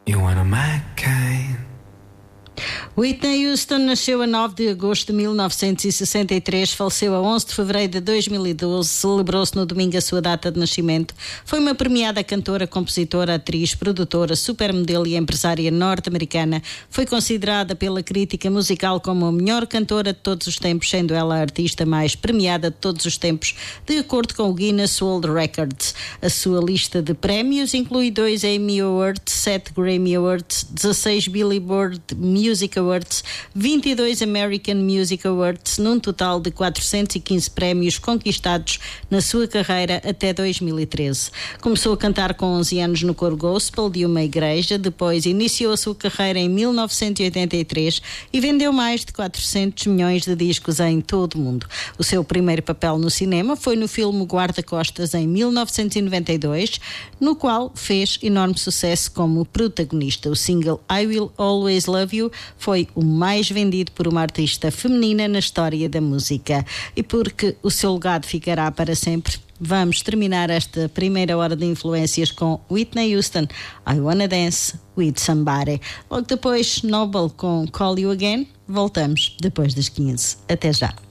You wanna my kind. Whitney Houston nasceu a 9 de agosto de 1963, faleceu a 11 de fevereiro de 2012, celebrou-se no domingo a sua data de nascimento. Foi uma premiada cantora, compositora, atriz, produtora, supermodelo e empresária norte-americana. Foi considerada pela crítica musical como a melhor cantora de todos os tempos, sendo ela a artista mais premiada de todos os tempos, de acordo com o Guinness World Records. A sua lista de prémios inclui 2 Emmy Awards, 7 Grammy Awards, 16 Billboard Music Awards, 22 American Music Awards, num total de 415 prémios conquistados na sua carreira até 2013. Começou a cantar com 11 anos no coro gospel de uma igreja, depois iniciou a sua carreira em 1983 e vendeu mais de 400 milhões de discos em todo o mundo. O seu primeiro papel no cinema foi no filme Guarda-Costas em 1992, no qual fez enorme sucesso como protagonista. O single I Will Always Love You foi o mais vendido por uma artista feminina na história da música. E porque o seu legado ficará para sempre, vamos terminar esta primeira hora de influências com Whitney Houston, I Wanna Dance With Somebody. Logo depois, Noble com Call You Again. Voltamos depois das 15. Até já.